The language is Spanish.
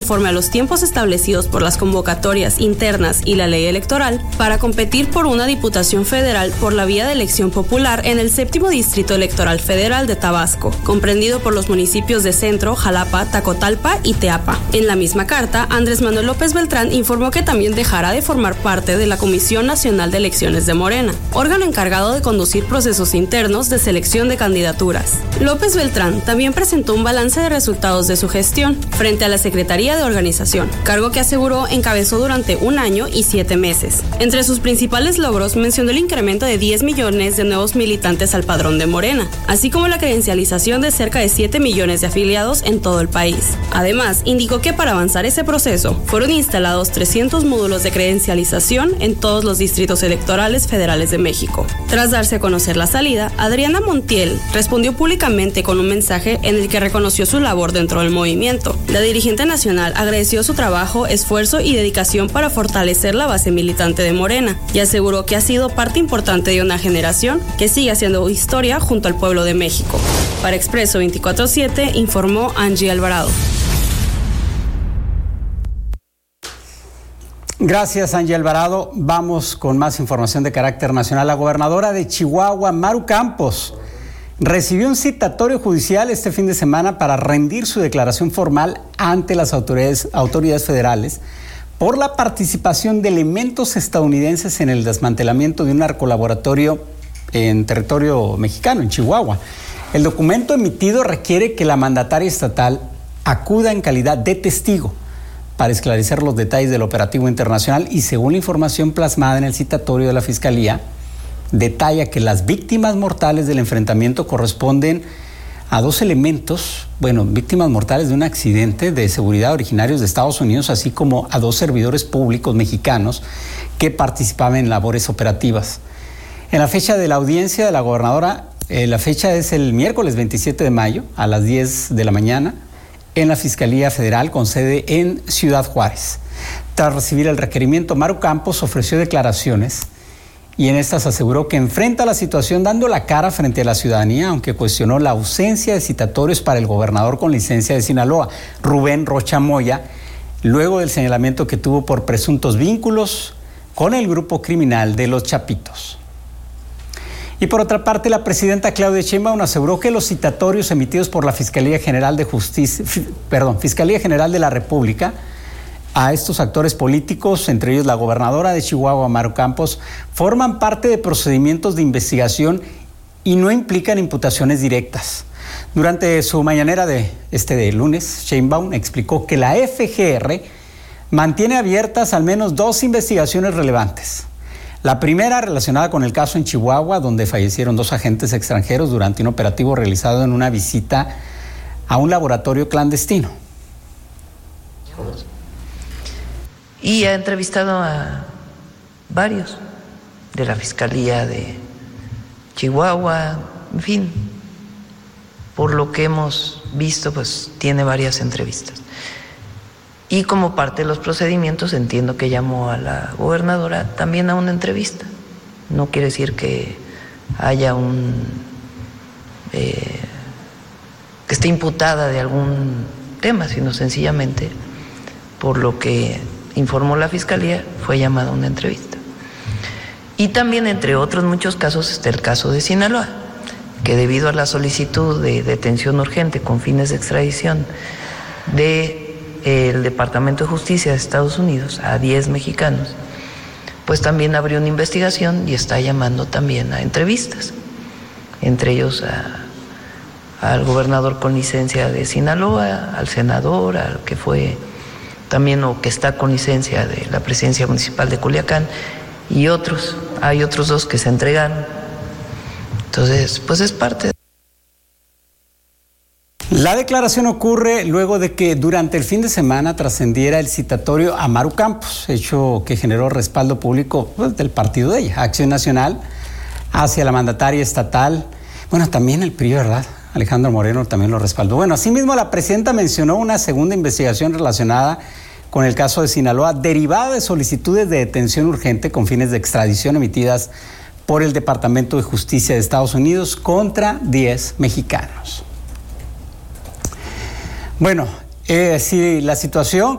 conforme a los tiempos establecidos por las convocatorias internas y la ley electoral, para competir por una diputación federal por la vía de elección popular en el 7º Distrito Electoral Federal de Tabasco, comprendido por los municipios de Centro, Jalapa, Tacotalpa y Teapa. En la misma carta, Andrés Manuel López Beltrán informó que también dejará de formar parte de la Comisión Nacional de Elecciones de Morena, órgano encargado de conducir procesos internos de selección de candidaturas. López Beltrán también presentó un balance de resultados de su gestión frente a la Secretaría de Organización, cargo que aseguró encabezó durante 1 año y 7 meses. Entre sus principales logros mencionó el incremento de 10 millones de nuevos militantes al padrón de Morena, así como la credencialización de cerca de 7 millones de afiliados en todo el país. Además, indicó que para avanzar ese proceso fueron instalados 300 módulos de credencialización en todos los distritos electorales federales de México. Tras darse a conocer la salida, Adriana Montiel respondió públicamente con un mensaje en el que reconoció su labor dentro del movimiento. La dirigente nacional agradeció su trabajo, esfuerzo y dedicación para fortalecer la base militante de Morena y aseguró que ha sido parte importante de una generación que sigue haciendo historia junto al pueblo de México. Para Expreso 24/7 informó Angie Alvarado. Gracias, Angie Alvarado. Vamos con más información de carácter nacional. La gobernadora de Chihuahua, Maru Campos, recibió un citatorio judicial este fin de semana para rendir su declaración formal ante las autoridades federales por la participación de elementos estadounidenses en el desmantelamiento de un narcolaboratorio en territorio mexicano, en Chihuahua. El documento emitido requiere que la mandataria estatal acuda en calidad de testigo para esclarecer los detalles del operativo internacional y, según la información plasmada en el citatorio de la Fiscalía, detalla que las víctimas mortales del enfrentamiento corresponden a 2 elementos, víctimas mortales de un accidente de seguridad originarios de Estados Unidos, así como a 2 servidores públicos mexicanos que participaban en labores operativas. En la fecha de la audiencia de la gobernadora, la fecha es el miércoles 27 de mayo a las 10 de la mañana, en la Fiscalía Federal con sede en Ciudad Juárez. Tras recibir el requerimiento, Maru Campos ofreció declaraciones y en estas aseguró que enfrenta la situación dando la cara frente a la ciudadanía, aunque cuestionó la ausencia de citatorios para el gobernador con licencia de Sinaloa, Rubén Rocha Moya, luego del señalamiento que tuvo por presuntos vínculos con el grupo criminal de Los Chapitos. Y por otra parte, la presidenta Claudia Sheinbaum aseguró que los citatorios emitidos por la Fiscalía General de la República a estos actores políticos, entre ellos la gobernadora de Chihuahua, Maru Campos, forman parte de procedimientos de investigación y no implican imputaciones directas. Durante su mañanera de lunes, Sheinbaum explicó que la FGR mantiene abiertas al menos 2 investigaciones relevantes. La primera relacionada con el caso en Chihuahua, donde fallecieron 2 agentes extranjeros durante un operativo realizado en una visita a un laboratorio clandestino. Y ha entrevistado a varios de la Fiscalía de Chihuahua, en fin, por lo que hemos visto, pues tiene varias entrevistas. Y como parte de los procedimientos, entiendo que llamó a la gobernadora también a una entrevista. No quiere decir que haya que esté imputada de algún tema, sino sencillamente, por lo que informó la Fiscalía, fue llamada a una entrevista. Y también, entre otros muchos casos, está el caso de Sinaloa, que debido a la solicitud de detención urgente con fines de extradición del Departamento de Justicia de Estados Unidos a 10 mexicanos, pues también abrió una investigación y está llamando también a entrevistas, entre ellos al gobernador con licencia de Sinaloa, al senador, al que fue también o que está con licencia de la presidencia municipal de Culiacán y otros. Hay otros 2 que se entregaron. Entonces, pues es parte. La declaración ocurre luego de que durante el fin de semana trascendiera el citatorio a Maru Campos, hecho que generó respaldo público del partido de ella, Acción Nacional, hacia la mandataria estatal. También el PRI, ¿verdad? Alejandro Moreno también lo respaldó. Asimismo, la presidenta mencionó una segunda investigación relacionada con el caso de Sinaloa, derivada de solicitudes de detención urgente con fines de extradición emitidas por el Departamento de Justicia de Estados Unidos contra 10 mexicanos. Sí, la situación